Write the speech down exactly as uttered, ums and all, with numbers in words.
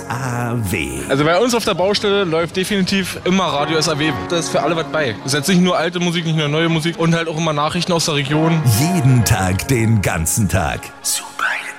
A W. Also bei uns auf der Baustelle läuft definitiv immer Radio S A W. Da ist für alle was bei. Das ist jetzt nicht nur alte Musik, nicht nur neue Musik und halt auch immer Nachrichten aus der Region. Jeden Tag, den ganzen Tag. Super.